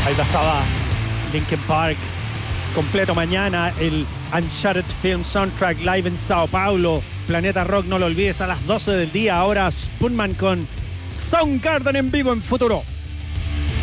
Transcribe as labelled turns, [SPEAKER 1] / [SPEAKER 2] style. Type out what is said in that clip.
[SPEAKER 1] Ahí pasaba Linkin Park. Completo mañana el Uncharted Film Soundtrack live en Sao Paulo. Planeta Rock, no lo olvides, a las 12 del día. Ahora Spoonman con Soundgarden en vivo en Futuro.